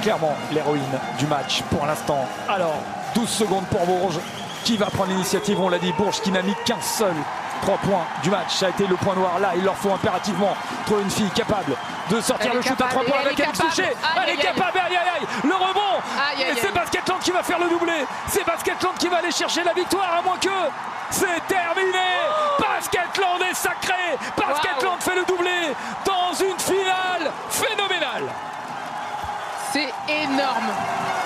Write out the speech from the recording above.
clairement l'héroïne du match pour l'instant. Alors, 12 secondes pour Bourges. Qui va prendre l'initiative? On l'a dit, Bourges qui n'a mis qu'un seul 3 points du match. Ça a été le point noir. Là, il leur faut impérativement trouver une fille capable de sortir le shoot à 3 points avec Alice Souchet. Elle est capable, aïe aïe aïe, le rebond. Et c'est Basketland qui va faire le doublé. C'est Basketland qui va aller chercher la victoire, à moins que c'est terminé. Basketland est sacré. Basketland fait le doublé dans une finale phénoménale. C'est énorme.